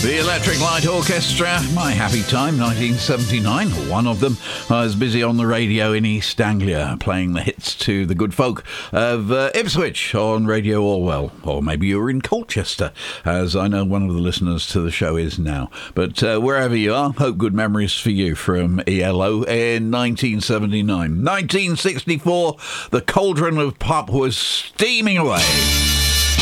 The Electric Light Orchestra, My Happy Time, 1979. One of them was busy on the radio in East Anglia, playing the hits to the good folk of Ipswich on Radio Orwell. Or maybe you were in Colchester, as I know one of the listeners to the show is now. But wherever you are, hope good memories for you from ELO in 1979. 1964, the cauldron of pop was steaming away.